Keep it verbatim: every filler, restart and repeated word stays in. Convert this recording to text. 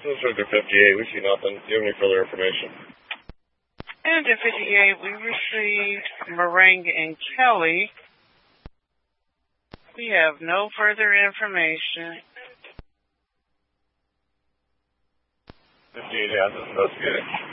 District fifty-eight, we see nothing. Do you have any further information? And at fifty-eight, we received Meringue and Kelly. We have no further information. fifty-eight has it investigated.